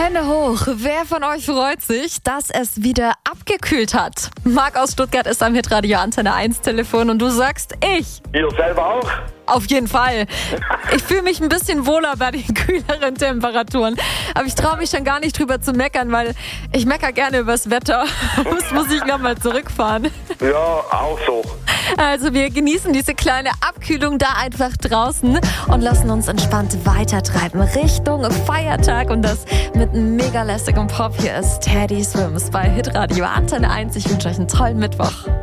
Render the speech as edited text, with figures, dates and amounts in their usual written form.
Hände hoch. Wer von euch freut sich, dass es wieder abgekühlt hat? Marc aus Stuttgart ist am Hitradio Antenne 1 Telefon und du sagst, ich. Ihr selber auch? Auf jeden Fall. Ich fühle mich ein bisschen wohler bei den kühleren Temperaturen. Aber ich traue mich schon gar nicht drüber zu meckern, weil ich meckere gerne übers Wetter. muss ich nochmal zurückfahren. Ja, auch so. Also wir genießen diese kleine Abkühlung da einfach draußen und lassen uns entspannt weitertreiben Richtung Feiertag und das mit einem mega lässigem Pop. Hier ist Teddy Swims bei Hitradio Antenne 1. Ich wünsche euch einen tollen Mittwoch.